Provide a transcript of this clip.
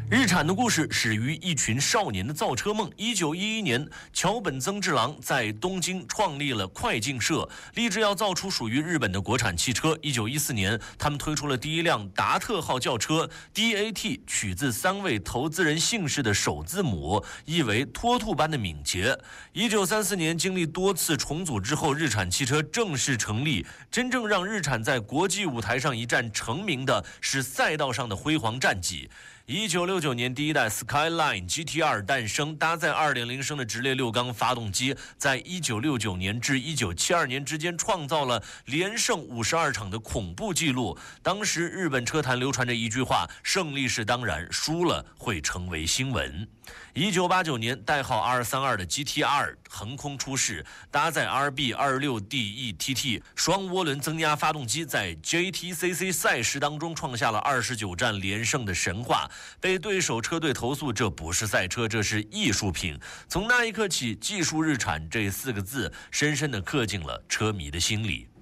日产的故事始于一群少年的造车梦。1911年，桥本增治郎在东京创立了快进社，立志要造出属于日本的国产汽车。1914年，他们推出了第一辆达特号轿车 DAT， 取自3位投资人姓氏的首字母，意为脱兔般的敏捷。1934年，经历多次重组之后，日产汽车正式成立。真正让日产在国际舞台上一战成名的是赛道上的辉煌战绩。1969年，第一代 Skyline GT2 诞生，搭载2.0升的直列6缸发动机，在1969年至1972年之间创造了连胜52场的恐怖纪录。当时日本车坛流传着一句话：胜利是当然，输了会成为新闻。1989年，代号 R32 的 GT2 横空出世，搭载 RB26DE-TT 双涡轮增压发动机，在 JTCC 赛事当中创下了29战连胜的神话，被对手车队投诉这不是赛车，这是艺术品。从那一刻起，技术日产这4个字深深地刻进了车迷的心里。